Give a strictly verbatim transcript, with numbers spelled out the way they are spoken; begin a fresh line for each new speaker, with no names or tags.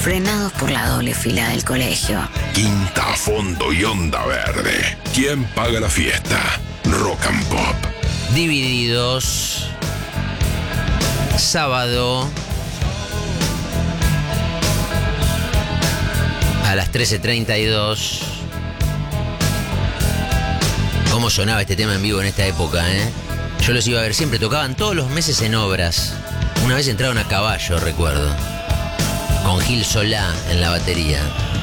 frenados por la doble fila del colegio.
Quinta, fondo y onda verde. ¿Quién paga la fiesta? Rock and Pop.
Divididos. Sábado. A las trece treinta y dos. ¿Cómo sonaba este tema en vivo en esta época, eh? Yo los iba a ver siempre, tocaban todos los meses en obras. Una vez entraron a caballo, recuerdo. Con Gil Solá en la batería.